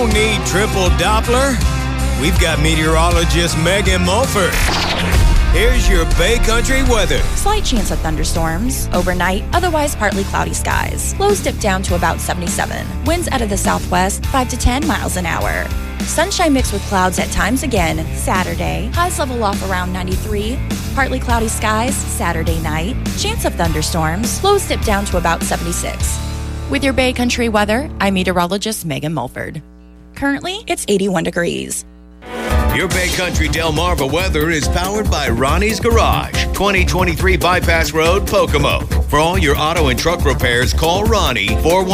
don't need triple Doppler? We've got meteorologist Megan Mulford. Here's your Bay Country weather. Slight chance of thunderstorms. Overnight, otherwise partly cloudy skies. Lows dip down to about 77. Winds out of the southwest, 5 to 10 miles an hour. Sunshine mixed with clouds at times again. Saturday, highs level off around 93. Partly cloudy skies. Saturday night, chance of thunderstorms. Lows dip down to about 76. With your Bay Country weather, I'm meteorologist Megan Mulford. Currently, it's 81 degrees. Your Bay Country Delmarva weather is powered by Ronnie's Garage, 2023 Bypass Road, Pocomoke. For all your auto and truck repairs, call Ronnie,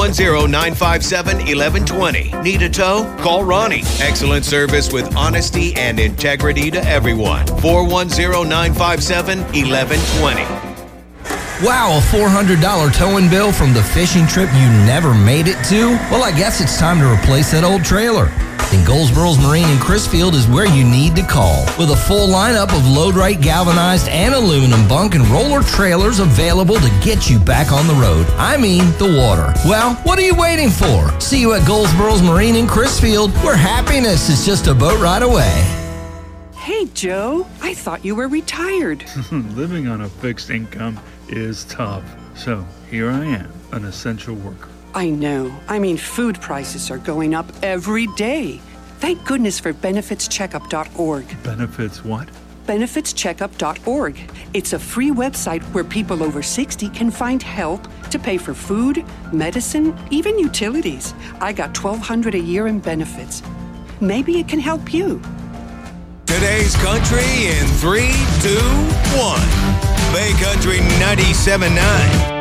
410-957-1120. Need a tow? Call Ronnie. Excellent service with honesty and integrity to everyone. 410-957-1120. Wow, a $400 towing bill from the fishing trip you never made it to? Well, I guess it's time to replace that old trailer. And Goldsboro's Marine in Crisfield is where you need to call. With a full lineup of load-right galvanized and aluminum bunk and roller trailers available to get you back on the road. I mean, the water. Well, what are you waiting for? See you at Goldsboro's Marine in Crisfield, where happiness is just a boat ride away. Hey, Joe, I thought you were retired. Living on a fixed income is tough. So here I am, an essential worker. I know. I mean, food prices are going up every day. Thank goodness for benefitscheckup.org. Benefits what? Benefitscheckup.org. It's a free website where people over 60 can find help to pay for food, medicine, even utilities. I got $1,200 a year in benefits. Maybe it can help you. Today's country in 3, 2, 1. Bay Country 97.9.